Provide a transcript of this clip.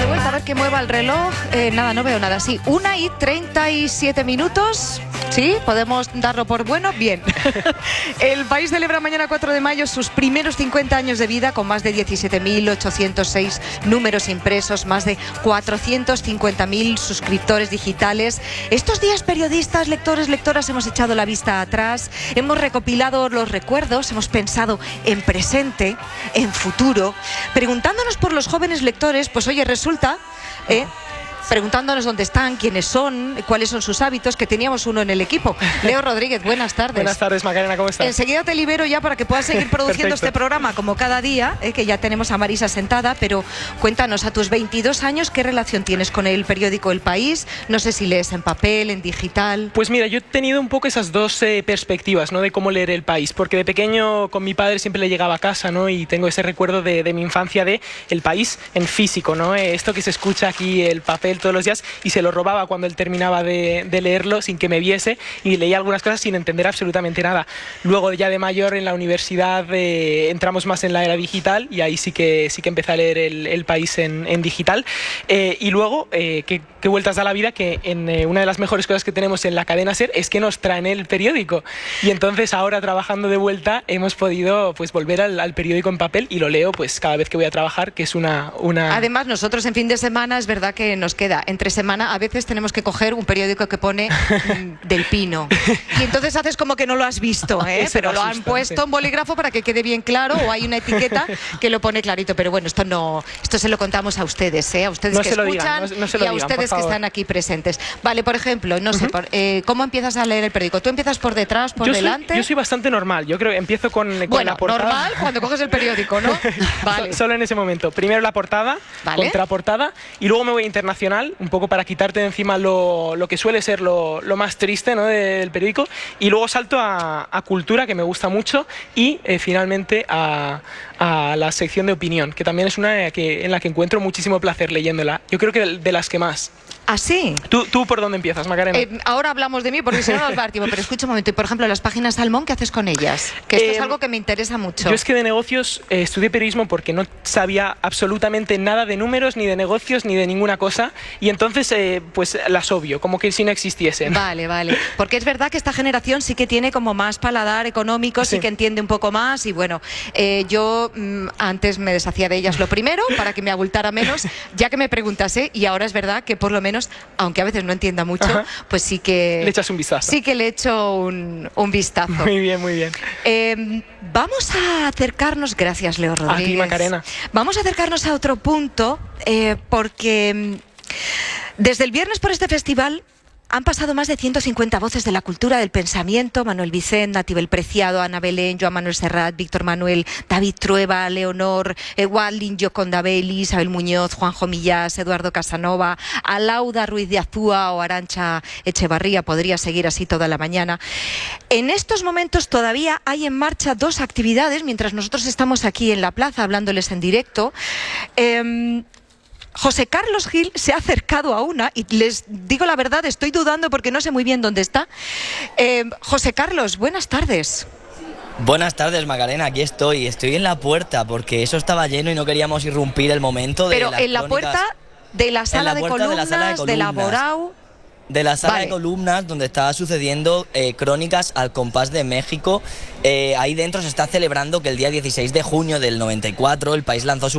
vuelta, a ver que mueva el reloj. Nada, no veo nada. Sí, 1:37. ¿Sí? ¿Podemos darlo por bueno? Bien. El país celebra mañana 4 de mayo sus primeros 50 años de vida con más de 17.806 números impresos, más de 450.000 suscriptores digitales. Estos días periodistas, lectores, lectoras hemos echado la vista atrás, hemos recopilado los recuerdos, hemos pensado en presente, en futuro, preguntándonos por los jóvenes lectores. Pues oye, resulta... preguntándonos dónde están, quiénes son, cuáles son sus hábitos, que teníamos uno en el equipo. Leo Rodríguez, buenas tardes. Buenas tardes, Macarena, ¿cómo estás? Enseguida te libero ya para que puedas seguir produciendo este programa como cada día, que ya tenemos a Marisa sentada, pero cuéntanos, a tus 22 años, ¿qué relación tienes con el periódico El País? No sé si lees en papel, en digital. Pues mira, yo he tenido un poco esas dos perspectivas, ¿no?, de cómo leer El País, porque de pequeño con mi padre siempre le llegaba a casa, ¿no?, y tengo ese recuerdo de mi infancia de El País en físico, ¿no?, esto que se escucha aquí, el papel todos los días, y se lo robaba cuando él terminaba de leerlo sin que me viese, y leía algunas cosas sin entender absolutamente nada. Luego ya de mayor en la universidad entramos más en la era digital, y ahí sí que empecé a leer el País en digital, y luego qué vueltas da la vida, que una de las mejores cosas que tenemos en la cadena SER es que nos traen el periódico, y entonces ahora trabajando de vuelta hemos podido pues volver al periódico en papel, y lo leo pues cada vez que voy a trabajar, que es una... Además nosotros en fin de semana es verdad que nos queda entre semana, a veces tenemos que coger un periódico que pone Del Pino, y entonces haces como que no lo has visto, pero lo han puesto en bolígrafo para que quede bien claro, o hay una etiqueta que lo pone clarito. Pero bueno, esto se lo contamos a ustedes, a ustedes no que se lo escuchan, digan, no se y lo a digan, ustedes que están aquí presentes. Vale, por ejemplo, no sé, ¿cómo empiezas a leer el periódico? ¿Tú empiezas por detrás, por delante? Yo soy bastante normal, yo creo que empiezo con la portada. Normal cuando coges el periódico, ¿no? Vale. Solo en ese momento. Primero la portada, contraportada, y luego me voy a internacional, un poco para quitarte de encima lo que suele ser lo más triste, ¿no?, del periódico, y luego salto a cultura, que me gusta mucho, y finalmente a la sección de opinión, que también es una en la que encuentro muchísimo placer leyéndola. Yo creo que de las que más. ¿Ah, sí? ¿Tú por dónde empiezas, Macarena? Ahora hablamos de mí, porque si no nos va a dar tiempo, pero escucha un momento. Y por ejemplo, las páginas Salmón, ¿qué haces con ellas? Que esto es algo que me interesa mucho. Yo es que de negocios estudié periodismo porque no sabía absolutamente nada de números, ni de negocios, ni de ninguna cosa, y entonces pues las obvio, como que si no existiesen. Vale, porque es verdad que esta generación sí que tiene como más paladar económico, sí que entiende un poco más, y bueno, yo antes me deshacía de ellas lo primero, para que me abultara menos, ya que me preguntase, y ahora es verdad que por lo menos, aunque a veces no entienda mucho, pues sí que... Le echas un vistazo. Sí que le echo un vistazo. Muy bien, muy bien. Vamos a acercarnos, gracias Leo Rodríguez. A ti, Macarena. Vamos a acercarnos a otro punto, porque desde el viernes por este festival han pasado más de 150 voces de la cultura, del pensamiento: Manuel Vicent, Natibel Preciado, Ana Belén, Joan Manuel Serrat, Víctor Manuel, David Trueba, Leonor, Walding, Yoconda Belli, Isabel Muñoz, Juanjo Millás, Eduardo Casanova, Alauda Ruiz de Azúa o Arantxa Echevarría. Podría seguir así toda la mañana. En estos momentos todavía hay en marcha dos actividades, mientras nosotros estamos aquí en la plaza hablándoles en directo. José Carlos Gil se ha acercado a una, y les digo la verdad, estoy dudando porque no sé muy bien dónde está. José Carlos, buenas tardes. Buenas tardes, Macarena, aquí estoy en la puerta porque eso estaba lleno y no queríamos irrumpir el momento de... Pero en la puerta de la sala de columnas, de la Borau... De la sala de columnas, donde estaba sucediendo Crónicas al compás de México. Ahí dentro se está celebrando que el día 16 de junio del 94 El País lanzó su